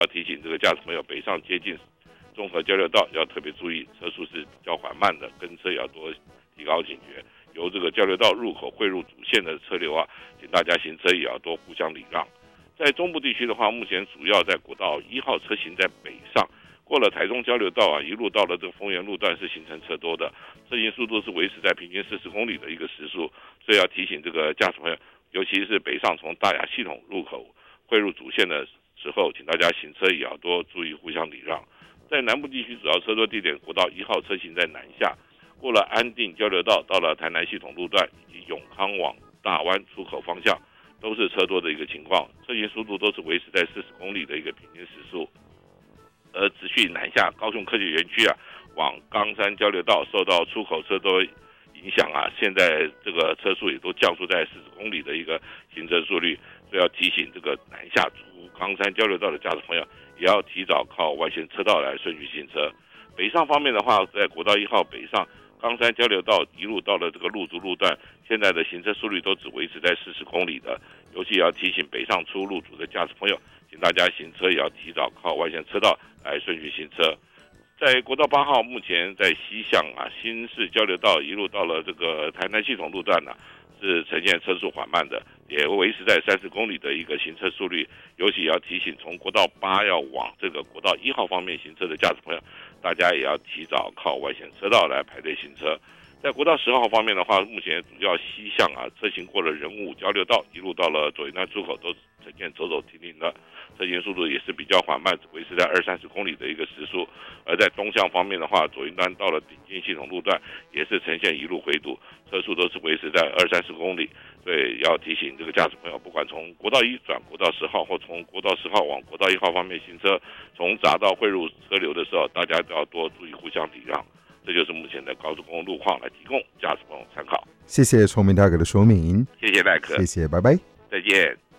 要提醒这个驾驶朋友，北上接近综合交流道要特别注意，车速是比较缓慢的，跟车也要多提高警觉。由这个交流道入口汇入主线的车流啊，请大家行车也要多互相礼让。在中部地区的话，目前主要在国道1号车行在北上，过了台中交流道啊，一路到了这个丰原路段是形成车多的，车行速度是维持在平均40公里的一个时速，所以要提醒这个驾驶朋友，尤其是北上从大雅系统入口汇入主线的时候，请大家行车也要多注意互相礼让。在南部地区主要车多地点，国道1号车行在南下，过了安定交流道，到了台南系统路段以及永康往大湾出口方向，都是车多的一个情况，车行速度都是维持在40公里的一个平均时速。而持续南下，高雄科技园区啊，往冈山交流道受到出口车多影响啊，现在这个车速也都降速在40公里的一个行车速率，所以要提醒这个南下出冈山交流道的驾驶朋友，也要提早靠外线车道来顺序行车。北上方面的话，在国道1号北上冈山交流道一路到了这个路竹路段，现在的行车速率都只维持在40公里的，尤其也要提醒北上出路竹的驾驶朋友，请大家行车也要提早靠外线车道来顺序行车。在国道8号，目前在西向啊新市交流道一路到了这个台南系统路段呢，是呈现车速缓慢的，也维持在30公里的一个行车速率。尤其也要提醒从国道8要往这个国道1号方面行车的驾驶朋友，大家也要提早靠外线车道来排队行车。在国道10号方面的话，目前主要西向啊车行过了人武交流道，一路到了左营端出口都呈现走走停停的，车行速度也是比较缓慢，维持在20-30公里的一个时速。而在东向方面的话，左营端到了顶尖系统路段也是呈现一路回堵，车速都是维持在20-30公里。所以要提醒这个驾驶朋友，不管从国道1转国道10号，或从国道10号往国道1号方面行车，从匝道汇入车流的时候，大家都要多注意互相礼让。这就是目前的高速公路路况，来提供驾驶朋友参考。 谢谢崇明大哥的说明。 谢谢赖克。 谢谢，拜拜。 再见。